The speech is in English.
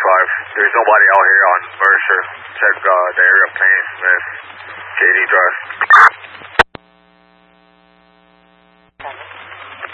There's nobody out here on Mercer. Check the area of Plain Smith, JD Drive.